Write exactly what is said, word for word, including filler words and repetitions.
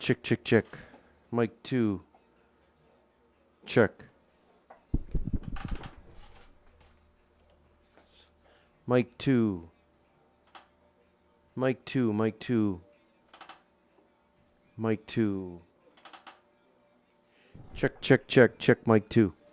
Check, check, check. Mic two. Check. Mic two. Mic two, mic two. Mic two. Check, check, check, check, mic two.